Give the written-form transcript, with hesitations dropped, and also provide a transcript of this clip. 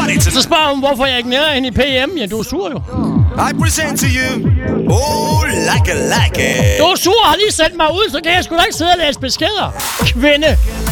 everybody to... Så spørger hun, hvorfor jeg ignorerer hende i PM. Ja, du er sur jo. I present to you, oh, like. Du er sur og har lige sendt mig ud, så kan jeg sgu da ikke sidde og læse beskeder. Kvinde.